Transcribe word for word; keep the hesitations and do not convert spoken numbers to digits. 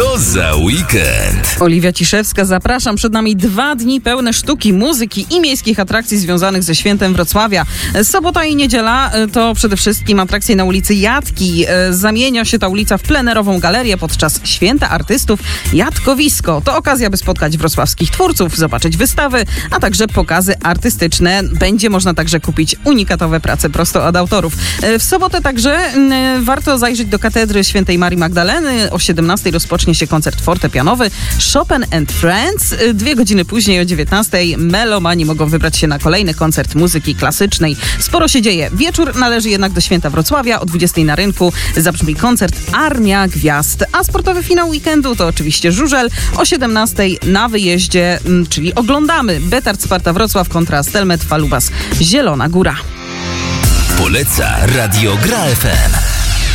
Co za weekend? Oliwia Ciszewska, zapraszam. Przed nami dwa dni pełne sztuki, muzyki i miejskich atrakcji związanych ze świętem Wrocławia. Sobota i niedziela to przede wszystkim atrakcje na ulicy Jatki. Zamienia się ta ulica w plenerową galerię podczas Święta Artystów Jatkowisko. To okazja, by spotkać wrocławskich twórców, zobaczyć wystawy, a także pokazy artystyczne. Będzie można także kupić unikatowe prace prosto od autorów. W sobotę także warto zajrzeć do katedry Świętej Marii Magdaleny. O siedemnastej rozpocznie się koncert fortepianowy Chopin and Friends. Dwie godziny później o dziewiętnastej melomani mogą wybrać się na kolejny koncert muzyki klasycznej. Sporo się dzieje. Wieczór należy jednak do Święta Wrocławia. O dwudziestej na rynku zabrzmi koncert Armia Gwiazd. A sportowy finał weekendu to oczywiście żużel. O siedemnastej na wyjeździe, czyli oglądamy Betard Sparta Wrocław kontra Stelmet Falubas Zielona Góra. Poleca Radio Gra F M.